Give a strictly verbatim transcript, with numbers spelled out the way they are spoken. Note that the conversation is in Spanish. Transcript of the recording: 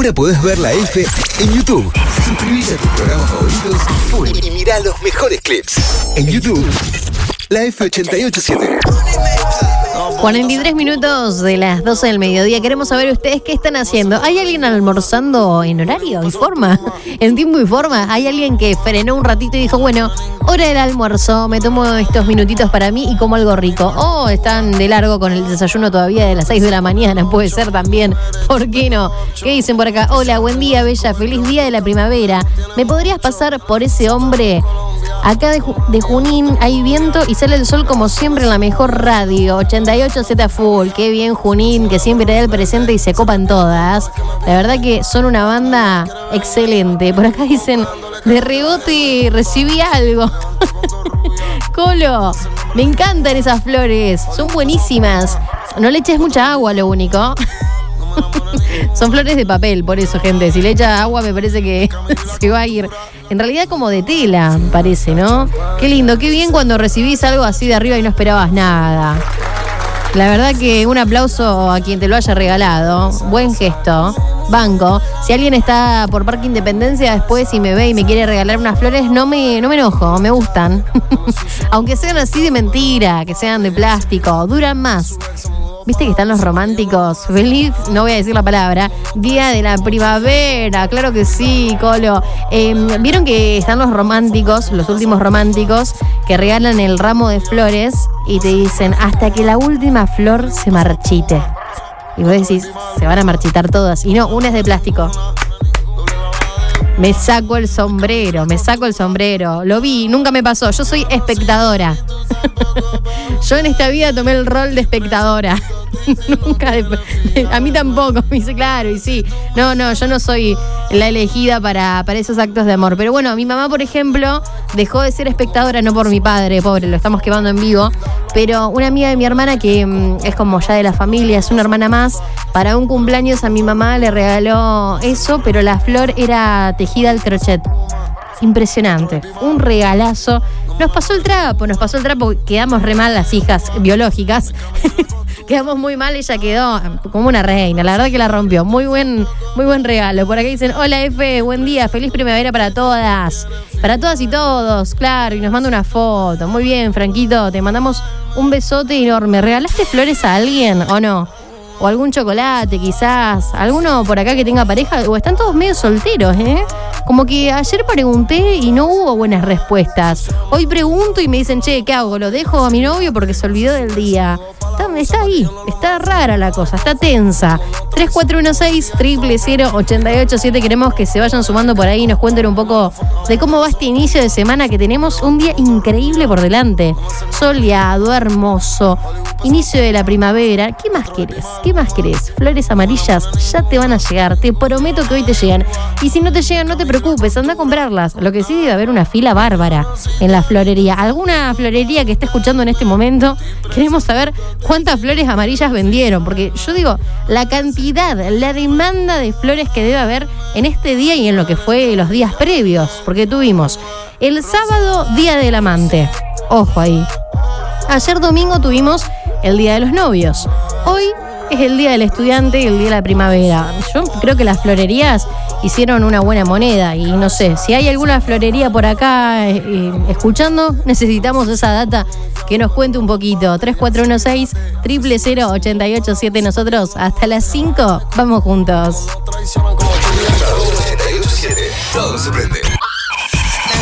Ahora podés ver la F en YouTube. Suscribite a tus programas favoritos y mirá los mejores clips. En YouTube, la F ochenta y ocho siete. cuarenta y tres minutos de las doce del mediodía. Queremos saber ustedes qué están haciendo. ¿Hay alguien almorzando en horario y forma? En tiempo y forma. ¿Hay alguien que frenó un ratito y dijo, bueno, hora del almuerzo, me tomo estos minutitos para mí y como algo rico? O están de largo con el desayuno todavía de las seis de la mañana. Puede ser también. ¿Por qué no? ¿Qué dicen por acá? Hola, buen día, Bella. Feliz día de la primavera. ¿Me podrías pasar por ese hombre? Acá de, de Junín hay viento y sale el sol como siempre en la mejor radio. ochenta y ocho Z Full. Qué bien Junín, que siempre da el presente y se copan todas. La verdad que son una banda excelente. Por acá dicen, de rebote recibí algo. Colo, me encantan esas flores. Son buenísimas. No le eches mucha agua, lo único. Son flores de papel, por eso, gente. Si le echa agua me parece que se va a ir. En realidad como de tela, parece, ¿no? Qué lindo, qué bien cuando recibís algo así de arriba y no esperabas nada. La verdad que un aplauso a quien te lo haya regalado. Buen gesto. Banco. Si alguien está por Parque Independencia después y me ve y me quiere regalar unas flores, no me, no me enojo, me gustan. Aunque sean así de mentira, que sean de plástico, duran más. ¿Viste que están los románticos? Feliz, no voy a decir la palabra, día de la primavera, claro que sí, Colo. Eh, ¿Vieron que están los románticos, los últimos románticos, que regalan el ramo de flores y te dicen, hasta que la última flor se marchite? Y vos decís, se van a marchitar todas. Y no, una es de plástico. Me saco el sombrero, me saco el sombrero. Lo vi, nunca me pasó. Yo soy espectadora. Yo en esta vida tomé el rol de espectadora. Nunca de, de, a mí tampoco, me dice, claro, y sí. No, no, yo no soy la elegida para, para esos actos de amor. Pero bueno, mi mamá, por ejemplo, dejó de ser espectadora, no por mi padre, pobre, lo estamos quemando en vivo. Pero una amiga de mi hermana, que mmm, es como ya de la familia, es una hermana más, para un cumpleaños a mi mamá le regaló eso, pero la flor era tejida al crochet. Impresionante, un regalazo. Nos pasó el trapo, nos pasó el trapo, quedamos re mal las hijas biológicas. Quedamos muy mal, ella quedó como una reina, la verdad que la rompió. Muy buen, muy buen regalo. Por acá dicen, hola F, buen día, feliz primavera para todas. Para todas y todos, claro, y nos manda una foto. Muy bien, Franquito, te mandamos un besote enorme. ¿Regalaste flores a alguien o no? O algún chocolate, quizás. ¿Alguno por acá que tenga pareja? O están todos medio solteros, ¿eh? Como que ayer pregunté y no hubo buenas respuestas. Hoy pregunto y me dicen, che, ¿qué hago? ¿Lo dejo a mi novio porque se olvidó del día? Está, está ahí, está rara la cosa, está tensa. tres cuatro uno seis, cero cero cero, ocho ocho siete. Queremos que se vayan sumando por ahí y nos cuenten un poco de cómo va este inicio de semana, que tenemos un día increíble por delante. Soleado, hermoso. Inicio de la primavera. ¿Qué más querés? ¿Qué más querés? Flores amarillas ya te van a llegar. Te prometo que hoy te llegan. Y si no te llegan, no te preocupes, anda a comprarlas. Lo que sí, debe haber una fila bárbara en la florería. ¿Alguna florería que esté escuchando en este momento? Queremos saber cuántas flores amarillas vendieron. Porque yo digo, la cantidad, la demanda de flores que debe haber en este día y en lo que fue los días previos. Porque tuvimos el sábado, Día del Amante. Ojo ahí. Ayer domingo tuvimos el Día de los Novios. Hoy es el Día del Estudiante y el Día de la Primavera. Yo creo que las florerías hicieron una buena moneda y no sé, si hay alguna florería por acá eh, escuchando, necesitamos esa data que nos cuente un poquito. tres cuatro uno seis, cero cero cero, ocho ocho siete. Nosotros hasta las cinco vamos juntos. Todo se prende.